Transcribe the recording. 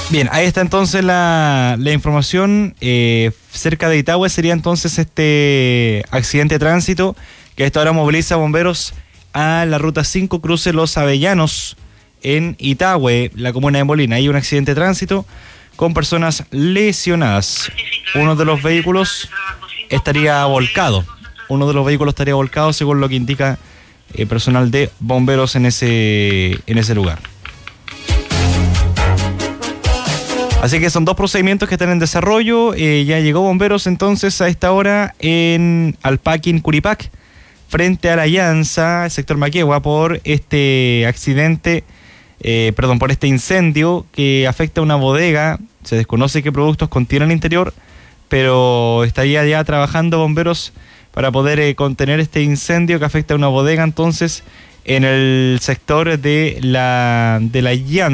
Bien, ahí está entonces la información. Cerca de Itahue sería entonces este accidente de tránsito que a esta hora moviliza bomberos a la ruta 5, cruce Los Avellanos en Itahue, la comuna de Molina. Hay un accidente de tránsito con personas lesionadas. Uno de los vehículos estaría volcado. Según lo que indica personal de bomberos en ese lugar. Así que son dos procedimientos que están en desarrollo. Ya llegó bomberos entonces a esta hora en Alpaquín, Curipac, frente a la Llanza, el sector Maquegua, por este accidente, por este incendio que afecta a una bodega. Se desconoce qué productos contiene el interior, pero estaría ya trabajando bomberos para poder contener este incendio que afecta a una bodega entonces en el sector de la Llanza.